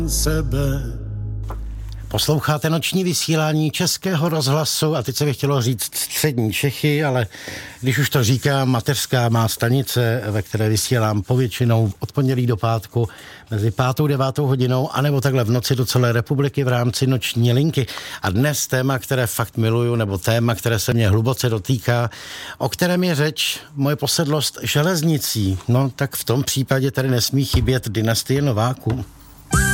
sebe. Posloucháte noční vysílání Českého rozhlasu a teď se bych chtělo říct střední Čechy, ale když už to říkám, mateřská má stanice, ve které vysílám povětšinou od pondělí do pátku mezi 5. a 9. hodinou, anebo takhle v noci do celé republiky v rámci noční linky. A dnes téma, které fakt miluju, nebo téma, které se mě hluboce dotýká, o kterém je řeč, moje posedlost železnicí. No tak v tom případě tady nesmí chybět dynastie Nováků.